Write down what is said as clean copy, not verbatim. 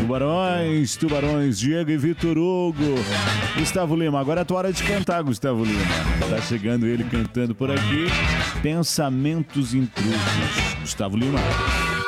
Tubarões, Tubarões, Diego e Vitor Hugo. Gustavo Lima, agora é a tua hora de cantar, Gustavo Lima. Tá chegando ele cantando por aqui. Pensamentos intrusos. Gustavo Lima.